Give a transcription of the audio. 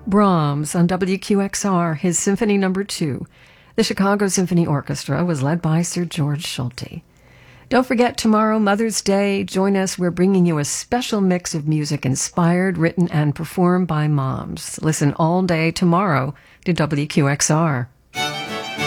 Brahms on WQXR, his Symphony No. 2. The Chicago Symphony Orchestra was led by Sir George Solti. Don't forget, tomorrow, Mother's Day, join us. We're bringing you a special mix of music inspired, written, and performed by moms. Listen all day tomorrow to WQXR.